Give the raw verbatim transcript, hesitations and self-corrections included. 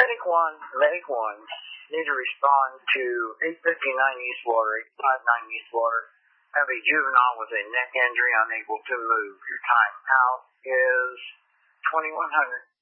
Medic one, Medic one, need to respond to eight fifty-nine East Water, eight fifty-nine East Water. Have a juvenile with a neck injury unable to move. Your time out is twenty-one hundred.